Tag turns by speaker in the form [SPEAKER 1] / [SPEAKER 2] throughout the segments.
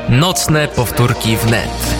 [SPEAKER 1] Nocne powtórki wnet.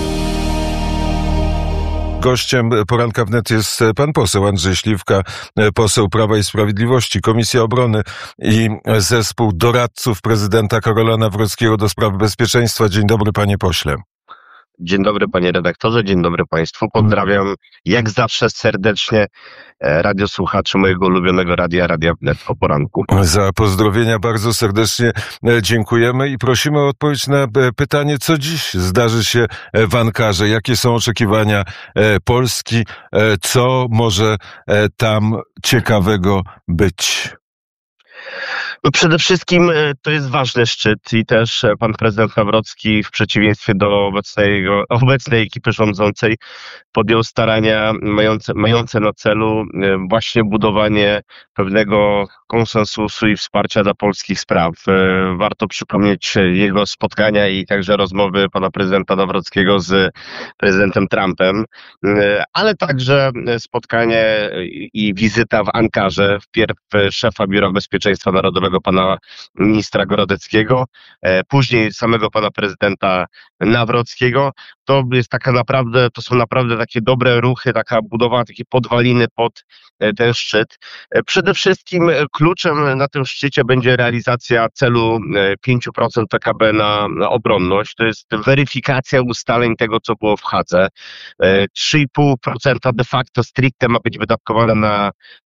[SPEAKER 2] Gościem poranka wnet jest pan poseł Andrzej Śliwka, poseł Prawa i Sprawiedliwości, Komisja Obrony i zespół doradców prezydenta Karola Nawrockiego do spraw bezpieczeństwa. Dzień dobry, panie pośle.
[SPEAKER 3] Dzień dobry, panie redaktorze, dzień dobry państwu. Pozdrawiam jak zawsze serdecznie radiosłuchaczy mojego ulubionego Radia Wnet o poranku.
[SPEAKER 2] Za pozdrowienia bardzo serdecznie dziękujemy i prosimy o odpowiedź na pytanie, co dziś zdarzy się w Ankarze, jakie są oczekiwania Polski, co może tam ciekawego być.
[SPEAKER 3] No przede wszystkim to jest ważny szczyt i też pan prezydent Nawrocki w przeciwieństwie do obecnej ekipy rządzącej podjął starania mające na celu właśnie budowanie pewnego konsensusu i wsparcia dla polskich spraw. Warto przypomnieć jego spotkania i także rozmowy pana prezydenta Nawrockiego z prezydentem Trumpem, ale także spotkanie i wizyta w Ankarze, wpierw szefa Biura Bezpieczeństwa Narodowego pana ministra Grodeckiego, później samego pana prezydenta Nawrockiego. To są naprawdę takie dobre ruchy, taka budowa, takie podwaliny pod ten szczyt. Przede wszystkim kluczem na tym szczycie będzie realizacja celu 5% PKB na obronność. To jest weryfikacja ustaleń tego, co było w Hadze. 3,5% de facto stricte ma być wydatkowane na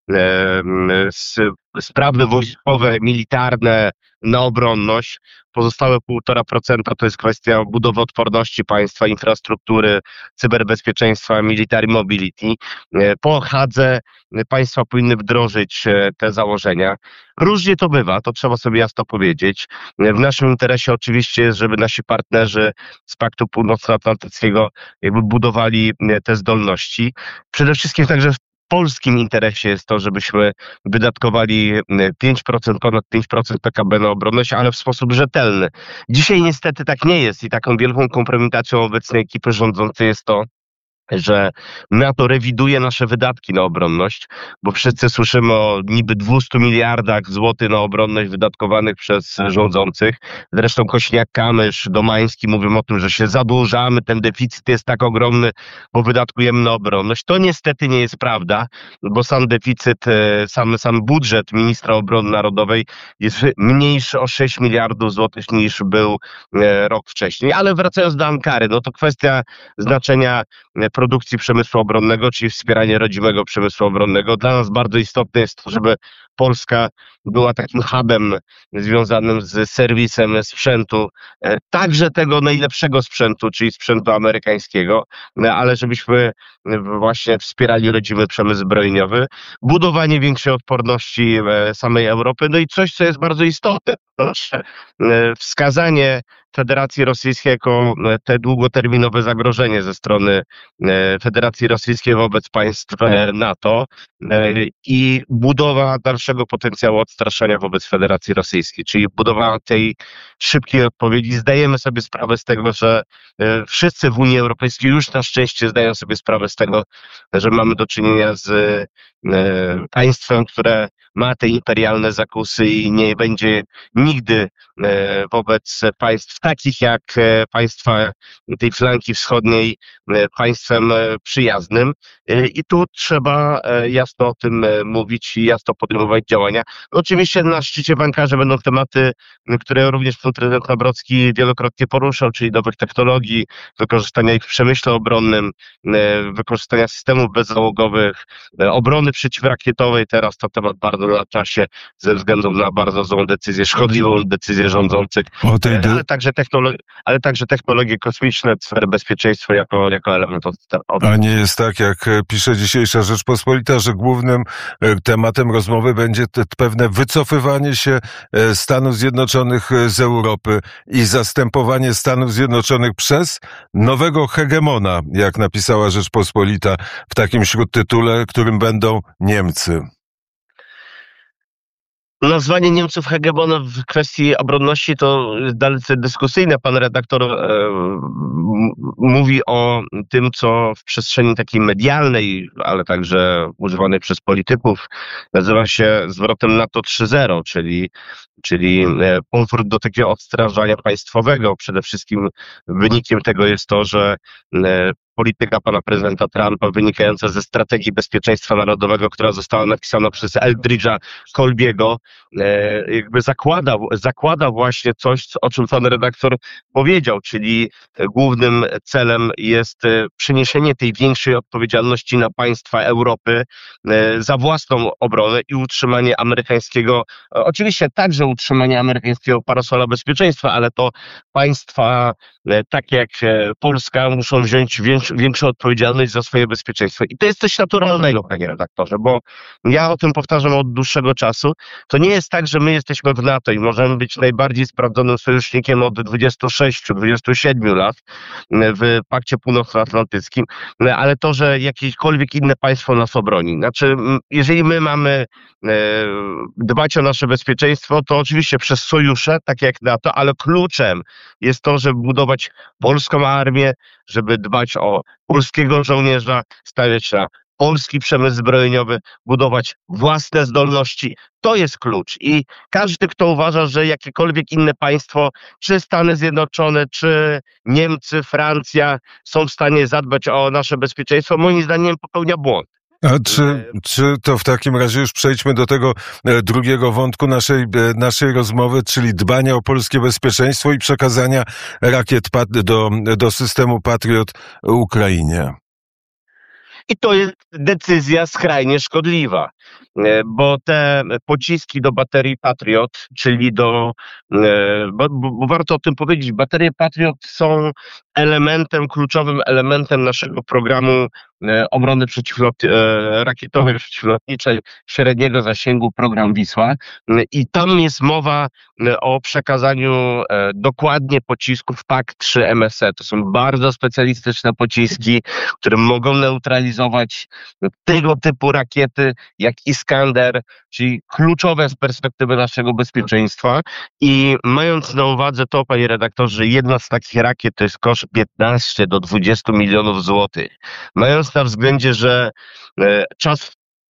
[SPEAKER 3] sprawy wojskowe, militarne, na obronność. Pozostałe 1,5% to jest kwestia budowy odporności państwa, infrastruktury, cyberbezpieczeństwa, military mobility. Po Hadze państwa powinny wdrożyć te założenia. Różnie to bywa, to trzeba sobie jasno powiedzieć. W naszym interesie oczywiście jest, żeby nasi partnerzy z Paktu Północnoatlantyckiego jakby budowali te zdolności. Przede wszystkim także w polskim interesie jest to, żebyśmy wydatkowali 5%, ponad 5% PKB na obronność, ale w sposób rzetelny. Dzisiaj niestety tak nie jest i taką wielką kompromitacją obecnej ekipy rządzącej jest to, że NATO rewiduje nasze wydatki na obronność, bo wszyscy słyszymy o niby 200 miliardach złotych na obronność wydatkowanych przez rządzących. Zresztą Kośniak-Kamysz, Domański mówią o tym, że się zadłużamy, ten deficyt jest tak ogromny, bo wydatkujemy na obronność. To niestety nie jest prawda, bo sam deficyt, sam budżet ministra obrony narodowej jest mniejszy o 6 miliardów złotych niż był rok wcześniej. Ale wracając do Ankary, no to kwestia znaczenia produkcji przemysłu obronnego, czyli wspieranie rodzimego przemysłu obronnego. Dla nas bardzo istotne jest to, żeby Polska była takim hubem związanym z serwisem sprzętu, także tego najlepszego sprzętu, czyli sprzętu amerykańskiego, ale żebyśmy właśnie wspierali rodzimy przemysł zbrojeniowy, budowanie większej odporności samej Europy, no i coś, co jest bardzo istotne, wskazanie Federacji Rosyjskiej jako te długoterminowe zagrożenie ze strony Federacji Rosyjskiej wobec państw NATO i budowa dalszego potencjału odstraszania wobec Federacji Rosyjskiej, czyli budowa tej szybkiej odpowiedzi. Zdajemy sobie sprawę z tego, że wszyscy w Unii Europejskiej już na szczęście zdają sobie sprawę z tego, że mamy do czynienia z państwem, które ma te imperialne zakusy i nie będzie nigdy wobec państw takich jak państwa tej flanki wschodniej państwem przyjaznym. I tu trzeba jasno o tym mówić i jasno podejmować działania. Oczywiście na szczycie w Ankarze będą tematy, które również pan prezydent Nawrocki wielokrotnie poruszał, czyli nowych technologii, wykorzystania ich w przemyśle obronnym, wykorzystania systemów bezzałogowych, obrony przeciwrakietowej. Teraz to temat bardzo na czasie ze względu na bardzo złą decyzję, szkodliwą decyzję rządzących, ale także technologie kosmiczne, sfery bezpieczeństwa jako element.
[SPEAKER 2] A nie jest tak, jak pisze dzisiejsza Rzeczpospolita, że głównym tematem rozmowy będzie pewne wycofywanie się Stanów Zjednoczonych z Europy i zastępowanie Stanów Zjednoczonych przez nowego hegemona, jak napisała Rzeczpospolita w takim śródtytule, którym będą Niemcy.
[SPEAKER 3] Nazwanie Niemców hegemonem w kwestii obronności to dalece dyskusyjne. Pan redaktor mówi o tym, co w przestrzeni takiej medialnej, ale także używanej przez polityków, nazywa się zwrotem NATO 3.0, czyli powrót do takiego odstraszania państwowego. Przede wszystkim wynikiem tego jest to, że polityka pana prezydenta Trumpa wynikająca ze strategii bezpieczeństwa narodowego, która została napisana przez Eldridge'a Colbiego, jakby zakłada właśnie coś, o czym pan redaktor powiedział, czyli głównym celem jest przeniesienie tej większej odpowiedzialności na państwa Europy za własną obronę i utrzymanie amerykańskiego, oczywiście także utrzymanie amerykańskiego parasola bezpieczeństwa, ale to państwa takie jak Polska muszą wziąć większą odpowiedzialność za swoje bezpieczeństwo. I to jest coś naturalnego, panie redaktorze, bo ja o tym powtarzam od dłuższego czasu. To nie jest tak, że my jesteśmy w NATO i możemy być najbardziej sprawdzonym sojusznikiem od 26-27 lat w Pakcie Północnoatlantyckim, ale to, że jakiekolwiek inne państwo nas obroni. Znaczy, jeżeli my mamy dbać o nasze bezpieczeństwo, to oczywiście przez sojusze, takie jak NATO, ale kluczem jest to, żeby budować polską armię, żeby dbać o polskiego żołnierza, stawiać na polski przemysł zbrojeniowy, budować własne zdolności. To jest klucz. I każdy, kto uważa, że jakiekolwiek inne państwo, czy Stany Zjednoczone, czy Niemcy, Francja są w stanie zadbać o nasze bezpieczeństwo, moim zdaniem popełnia błąd.
[SPEAKER 2] A czy to w takim razie już przejdźmy do tego drugiego wątku naszej rozmowy, czyli dbania o polskie bezpieczeństwo i przekazania rakiet do systemu Patriot Ukrainie?
[SPEAKER 3] I to jest decyzja skrajnie szkodliwa, bo te pociski do baterii Patriot, czyli bo warto o tym powiedzieć, baterie Patriot są kluczowym elementem naszego programu obrony rakietowej, przeciwlotniczej średniego zasięgu, program Wisła. I tam jest mowa o przekazaniu dokładnie pocisków PAK-3 MSE. To są bardzo specjalistyczne pociski, które mogą neutralizować tego typu rakiety jak Iskander, czyli kluczowe z perspektywy naszego bezpieczeństwa. I mając na uwadze to, panie redaktorze, jedna z takich rakiet to jest koszt 15 do 20 milionów złotych. Mając na względzie, że czas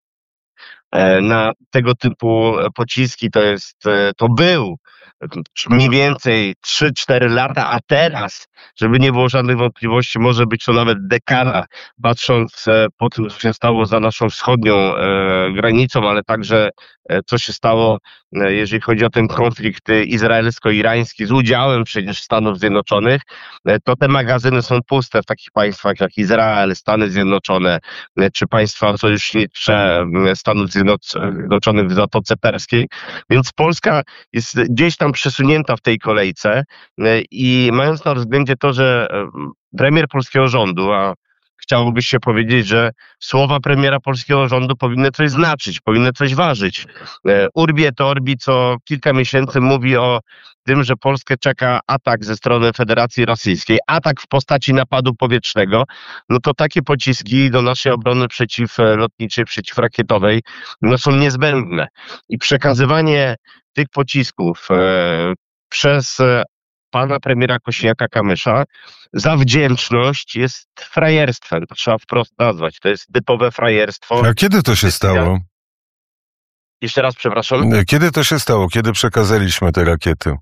[SPEAKER 3] na tego typu pociski to był mniej więcej 3-4 lata, a teraz, żeby nie było żadnych wątpliwości, może być to nawet dekada, patrząc po tym, co się stało za naszą wschodnią granicą, ale także co się stało, jeżeli chodzi o ten konflikt izraelsko-irański z udziałem przecież Stanów Zjednoczonych, to te magazyny są puste w takich państwach jak Izrael, Stany Zjednoczone, czy państwa sojusznicze Stanów Zjednoczonych w Zatoce Perskiej, więc Polska jest gdzieś tam przesunięta w tej kolejce i mając na względzie to, że premier polskiego rządu, a chciałoby się powiedzieć, że słowa premiera polskiego rządu powinny coś znaczyć, powinny coś ważyć. Urbi et orbi co kilka miesięcy mówi o tym, że Polskę czeka atak ze strony Federacji Rosyjskiej, atak w postaci napadu powietrznego, no to takie pociski do naszej obrony przeciwlotniczej, przeciwrakietowej są niezbędne. I przekazywanie tych pocisków przez pana premiera Kosiniaka-Kamysza za wdzięczność jest frajerstwem. To trzeba wprost nazwać. To jest typowe frajerstwo.
[SPEAKER 2] A kiedy to się stało?
[SPEAKER 3] Jeszcze raz, przepraszam.
[SPEAKER 2] Kiedy to się stało? Kiedy przekazaliśmy te rakiety?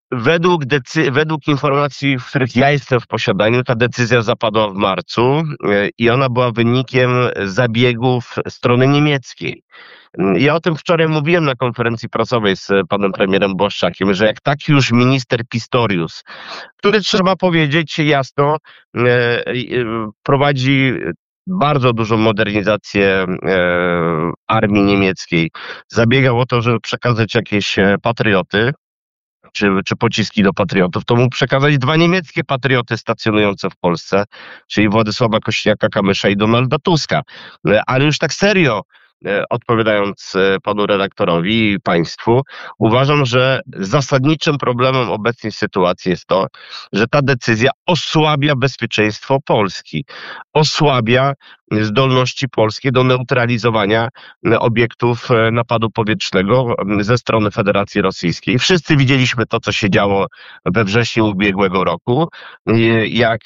[SPEAKER 3] Według informacji, w których ja jestem w posiadaniu, ta decyzja zapadła w marcu i ona była wynikiem zabiegów strony niemieckiej. Ja o tym wczoraj mówiłem na konferencji prasowej z panem premierem Błaszczakiem, że jak taki już minister Pistorius, który trzeba powiedzieć jasno, prowadzi bardzo dużą modernizację armii niemieckiej, zabiegał o to, żeby przekazać jakieś patrioty, czy pociski do patriotów, to mógł przekazać 2 niemieckie patrioty stacjonujące w Polsce, czyli Władysława Kosiniaka-Kamysza i Donalda Tuska. Ale już tak serio, odpowiadając panu redaktorowi i państwu, uważam, że zasadniczym problemem obecnej sytuacji jest to, że ta decyzja osłabia bezpieczeństwo Polski, osłabia zdolności polskie do neutralizowania obiektów napadu powietrznego ze strony Federacji Rosyjskiej. Wszyscy widzieliśmy to, co się działo we wrześniu ubiegłego roku, jak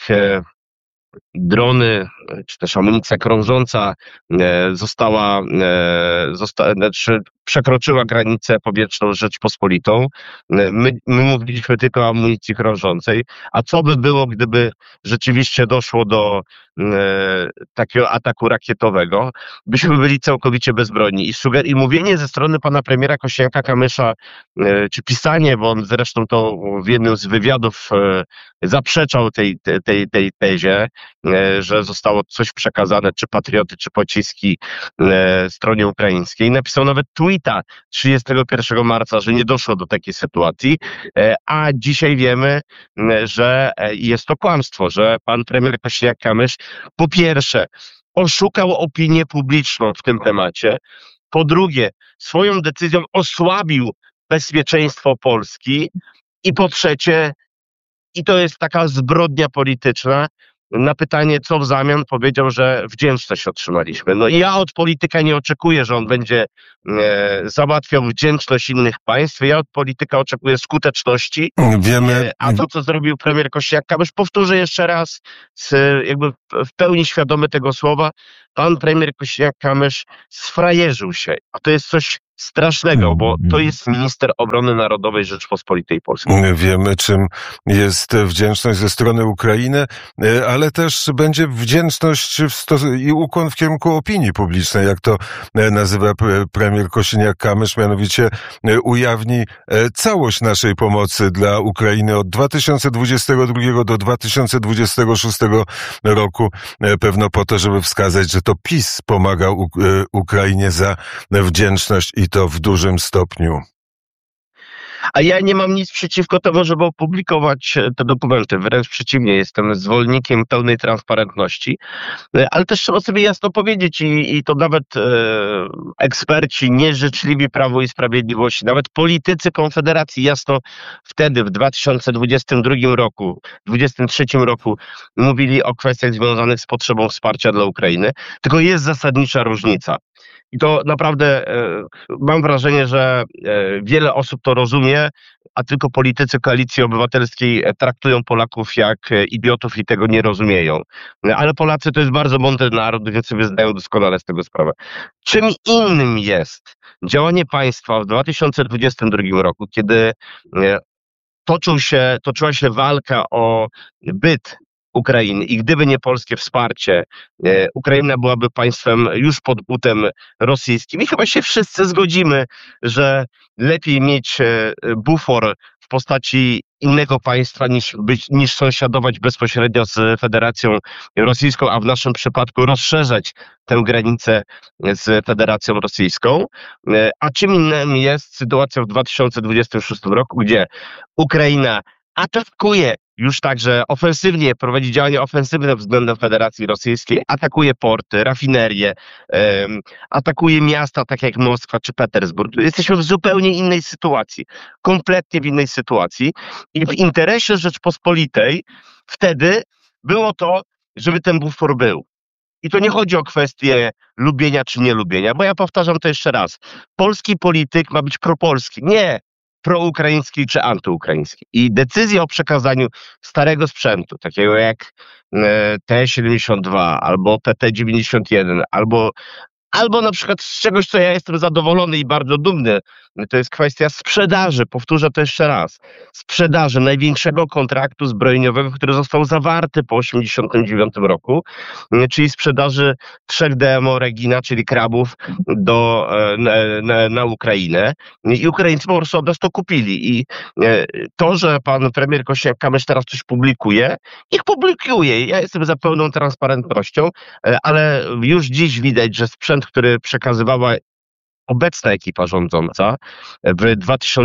[SPEAKER 3] drony, czy też amunicja krążąca przekroczyła granicę powietrzną Rzeczpospolitą. My mówiliśmy tylko o amunicji krążącej. A co by było, gdyby rzeczywiście doszło do takiego ataku rakietowego? Byśmy byli całkowicie bezbronni. I mówienie ze strony pana premiera Kosiniaka-Kamysza, czy pisanie, bo on zresztą to w jednym z wywiadów zaprzeczał tej tezie, że zostało coś przekazane, czy patrioty, czy pociski stronie ukraińskiej. Napisał nawet tweeta 31 marca, że nie doszło do takiej sytuacji, a dzisiaj wiemy, że jest to kłamstwo, że pan premier Kosiniak-Kamysz po pierwsze oszukał opinię publiczną w tym temacie, po drugie swoją decyzją osłabił bezpieczeństwo Polski i po trzecie, i to jest taka zbrodnia polityczna, na pytanie, co w zamian, powiedział, że wdzięczność otrzymaliśmy. No i ja od polityka nie oczekuję, że on będzie załatwiał wdzięczność innych państw. Ja od polityka oczekuję skuteczności.
[SPEAKER 2] Wiemy.
[SPEAKER 3] A to, co zrobił premier Kosiniak-Kamysz, powtórzę jeszcze raz, jakby w pełni świadomy tego słowa, pan premier Kosiniak-Kamysz sfrajerzył się. A to jest coś strasznego, bo to jest minister obrony narodowej Rzeczpospolitej Polskiej.
[SPEAKER 2] Wiemy, czym jest wdzięczność ze strony Ukrainy, ale też będzie wdzięczność i ukłon w kierunku opinii publicznej, jak to nazywa premier Kosiniak-Kamysz, mianowicie ujawni całość naszej pomocy dla Ukrainy od 2022 do 2026 roku, pewno po to, żeby wskazać, że to PiS pomagał Ukrainie za wdzięczność i to w dużym stopniu.
[SPEAKER 3] A ja nie mam nic przeciwko temu, żeby opublikować te dokumenty. Wręcz przeciwnie, jestem zwolennikiem pełnej transparentności. Ale też trzeba sobie jasno powiedzieć i to nawet eksperci nieżyczliwi Prawu i Sprawiedliwości, nawet politycy Konfederacji jasno wtedy w 2022 roku, 2023 roku mówili o kwestiach związanych z potrzebą wsparcia dla Ukrainy. Tylko jest zasadnicza różnica. I to naprawdę mam wrażenie, że wiele osób to rozumie, a tylko politycy Koalicji Obywatelskiej traktują Polaków jak idiotów i tego nie rozumieją. Ale Polacy to jest bardzo mądry naród, więc sobie zdają doskonale z tego sprawę. Czym innym jest działanie państwa w 2022 roku, kiedy toczyła się walka o byt Ukrainy i gdyby nie polskie wsparcie, Ukraina byłaby państwem już pod butem rosyjskim. I chyba się wszyscy zgodzimy, że lepiej mieć bufor w postaci innego państwa niż sąsiadować bezpośrednio z Federacją Rosyjską, a w naszym przypadku rozszerzać tę granicę z Federacją Rosyjską. A czym innym jest sytuacja w 2026 roku, gdzie Ukraina atakuje już także ofensywnie, prowadzi działania ofensywne względem Federacji Rosyjskiej, atakuje porty, rafinerie, atakuje miasta takie jak Moskwa czy Petersburg. Jesteśmy w zupełnie innej sytuacji, kompletnie w innej sytuacji i w interesie Rzeczpospolitej wtedy było to, żeby ten bufor był. I to nie chodzi o kwestię lubienia czy nielubienia, bo ja powtarzam to jeszcze raz. Polski polityk ma być propolski. Nie proukraiński czy antyukraiński. I decyzja o przekazaniu starego sprzętu, takiego jak T-72 albo PT-91, albo na przykład z czegoś, co ja jestem zadowolony i bardzo dumny, to jest kwestia sprzedaży, powtórzę to jeszcze raz, sprzedaży największego kontraktu zbrojeniowego, który został zawarty po 1989 roku, czyli sprzedaży 3 DMO Regina, czyli krabów na Ukrainę. I Ukraińcy po prostu od nas to kupili. I to, że pan premier Kosiniak-Kamysz teraz coś publikuje, niech publikuje. Ja jestem za pełną transparentnością, ale już dziś widać, że sprzęt, który przekazywała obecna ekipa rządząca w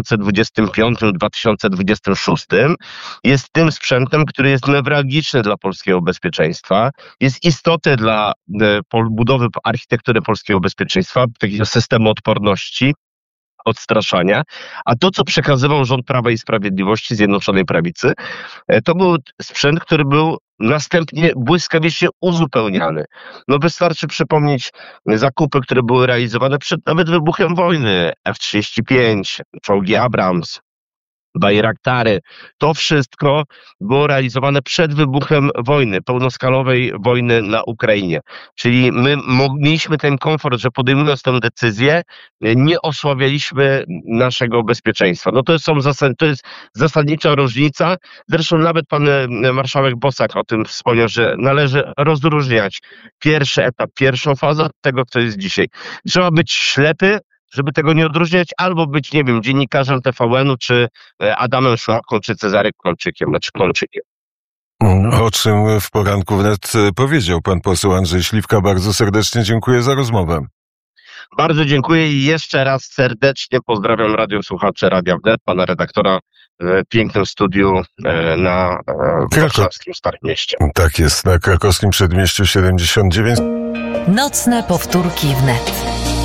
[SPEAKER 3] 2025-2026 jest tym sprzętem, który jest newralgiczny dla polskiego bezpieczeństwa, jest istotny dla budowy architektury polskiego bezpieczeństwa, takiego systemu odporności, odstraszania, a to, co przekazywał rząd Prawa i Sprawiedliwości, Zjednoczonej Prawicy, to był sprzęt, który był następnie błyskawicznie uzupełniany. No wystarczy przypomnieć zakupy, które były realizowane przed nawet wybuchem wojny, F-35, czołgi Abrams, Bajraktary. To wszystko było realizowane przed wybuchem wojny, pełnoskalowej wojny na Ukrainie. Czyli my mieliśmy ten komfort, że podejmując tę decyzję, nie osłabialiśmy naszego bezpieczeństwa. No to jest zasadnicza różnica. Zresztą nawet pan marszałek Bosak o tym wspomniał, że należy rozróżniać pierwszy etap, pierwszą fazę od tego, co jest dzisiaj. Trzeba być ślepy, żeby tego nie odróżniać, albo być, nie wiem, dziennikarzem TVN-u, czy Adamem Szłapką, czy Cezarym Kłączykiem, Kłączykiem.
[SPEAKER 2] O czym w poranku wnet powiedział pan poseł Andrzej Śliwka. Bardzo serdecznie dziękuję za rozmowę.
[SPEAKER 3] Bardzo dziękuję i jeszcze raz serdecznie pozdrawiam radiosłuchacze Radia Wnet, pana redaktora w pięknym studiu na warszawskim Starym Mieście.
[SPEAKER 2] Tak jest, na krakowskim Przedmieściu 79.
[SPEAKER 1] Nocne powtórki wnet.